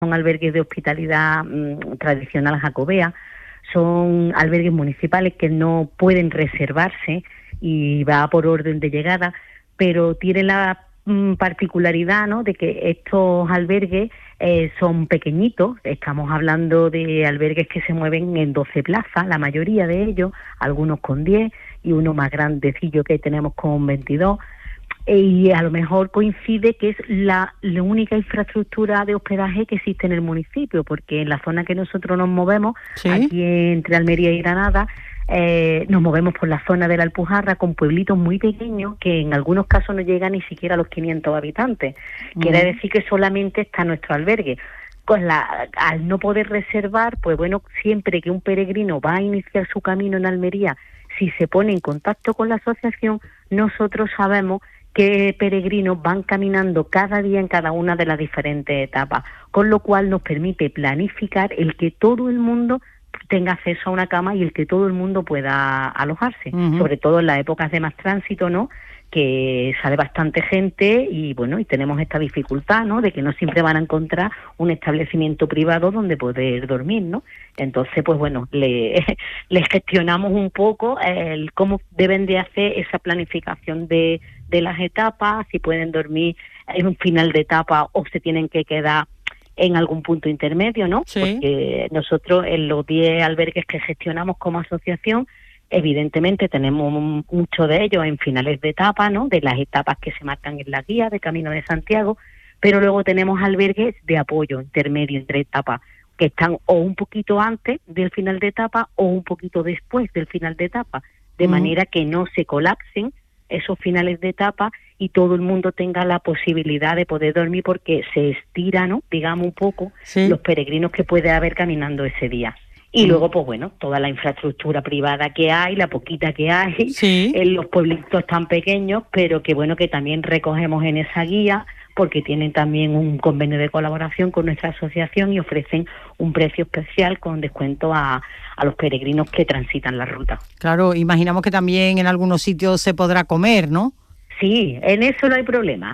son albergues de hospitalidad tradicional jacobea, son albergues municipales que no pueden reservarse y va por orden de llegada, pero tiene la particularidad, ¿no?, de que estos albergues son pequeñitos. Estamos hablando de albergues que se mueven en 12 plazas, la mayoría de ellos, algunos con 10 y uno más grandecillo que tenemos con 22. Y a lo mejor coincide que es la única infraestructura de hospedaje que existe en el municipio, porque en la zona que nosotros nos movemos, ¿Sí? aquí entre Almería y Granada, nos movemos por la zona de la Alpujarra con pueblitos muy pequeños que en algunos casos no llegan ni siquiera a los 500 habitantes. Quiere decir que solamente está nuestro albergue. Al no poder reservar, pues bueno, siempre que un peregrino va a iniciar su camino en Almería, si se pone en contacto con la asociación, nosotros sabemos qué peregrinos van caminando cada día en cada una de las diferentes etapas, con lo cual nos permite planificar el que todo el mundo tenga acceso a una cama y el que todo el mundo pueda alojarse, sobre todo en las épocas de más tránsito, ¿no?, que sale bastante gente y bueno, y tenemos esta dificultad, ¿no?, de que no siempre van a encontrar un establecimiento privado donde poder dormir, ¿no? Entonces, pues bueno, les gestionamos un poco el cómo deben de hacer esa planificación de las etapas, si pueden dormir en un final de etapa o se tienen que quedar en algún punto intermedio, ¿no? Sí. Porque nosotros en los 10 albergues que gestionamos como asociación, evidentemente tenemos muchos de ellos en finales de etapa, ¿no?, de las etapas que se marcan en la guía de Camino de Santiago, pero luego tenemos albergues de apoyo intermedio entre etapas, que están o un poquito antes del final de etapa o un poquito después del final de etapa, de manera que no se colapsen esos finales de etapa y todo el mundo tenga la posibilidad de poder dormir, porque se estira, ¿no?, digamos un poco, los peregrinos que puede haber caminando ese día. Y luego, pues bueno, toda la infraestructura privada que hay, la poquita que hay, en los pueblitos tan pequeños, pero que bueno, que también recogemos en esa guía, porque tienen también un convenio de colaboración con nuestra asociación y ofrecen un precio especial con descuento a los peregrinos que transitan la ruta. Claro, imaginamos que también en algunos sitios se podrá comer, ¿no? Sí, en eso no hay problema.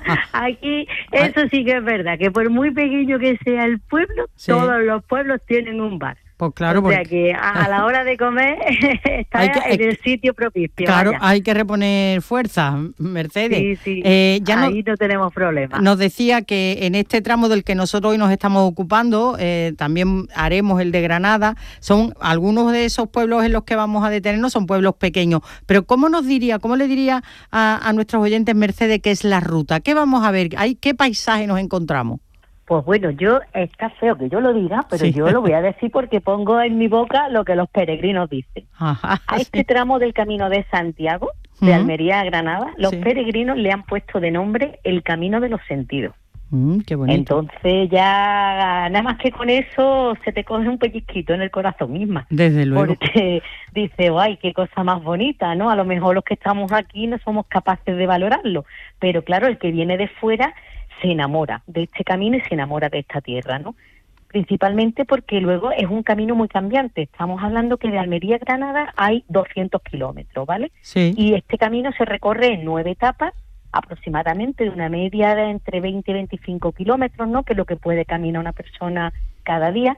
Aquí eso sí que es verdad, que por muy pequeño que sea el pueblo, todos los pueblos tienen un bar. Pues claro, o sea que a la hora de comer está en el sitio propicio. Claro, vaya. hay que reponer fuerza, Mercedes. Sí, ahí no tenemos problema. Nos decía que en este tramo del que nosotros hoy nos estamos ocupando, también haremos el de Granada. Son algunos de esos pueblos en los que vamos a detenernos, son pueblos pequeños. Pero cómo le diría a nuestros oyentes, Mercedes, qué es la ruta? ¿Qué vamos a ver? ¿Qué paisaje nos encontramos? Pues bueno, está feo que yo lo diga, pero yo lo voy a decir porque pongo en mi boca lo que los peregrinos dicen. A este tramo del Camino de Santiago, de Almería a Granada, los peregrinos le han puesto de nombre el Camino de los Sentidos. Qué bonito. Entonces ya nada más que con eso se te coge un pellizquito en el corazón misma. Desde luego. Porque dice, ay, qué cosa más bonita, ¿no? A lo mejor los que estamos aquí no somos capaces de valorarlo, pero claro, el que viene de fuera se enamora de este camino y se enamora de esta tierra, ¿no? Principalmente porque luego es un camino muy cambiante. Estamos hablando que de Almería a Granada hay 200 kilómetros, ¿vale? Sí. Y este camino se recorre en 9 etapas, aproximadamente de una media de entre 20 y 25 kilómetros, ¿no?, que es lo que puede caminar una persona cada día.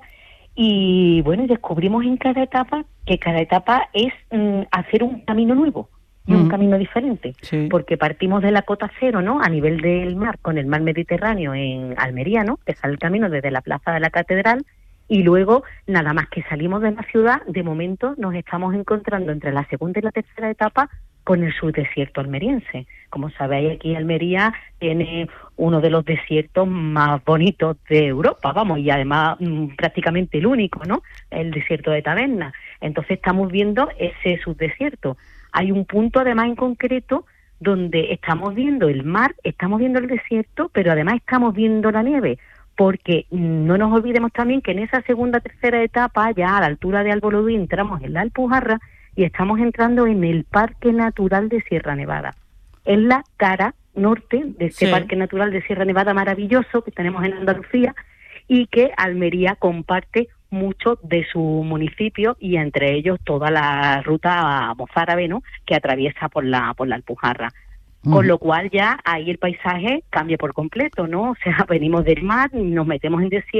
Y bueno, descubrimos en cada etapa que cada etapa es hacer un camino nuevo y un camino diferente, porque partimos de la cota cero, ¿no?, a nivel del mar, con el mar Mediterráneo en Almería, ¿no?, que sale el camino desde la plaza de la Catedral, y luego, nada más que salimos de la ciudad, de momento nos estamos encontrando entre la segunda y la tercera etapa con el subdesierto almeriense. Como sabéis, aquí Almería tiene uno de los desiertos más bonitos de Europa, vamos, y además prácticamente el único, ¿no?, el desierto de Taberna. Entonces estamos viendo ese subdesierto. Hay un punto además en concreto donde estamos viendo el mar, estamos viendo el desierto, pero además estamos viendo la nieve, porque no nos olvidemos también que en esa segunda, tercera etapa, ya a la altura de Albolodí, entramos en la Alpujarra y estamos entrando en el Parque Natural de Sierra Nevada. Es la cara norte de este Parque Natural de Sierra Nevada maravilloso que tenemos en Andalucía y que Almería comparte mucho de su municipio, y entre ellos toda la ruta mozárabe, ¿no?, que atraviesa por la Alpujarra. Con lo cual ya ahí el paisaje cambia por completo, ¿no? O sea, venimos del mar, nos metemos en desierto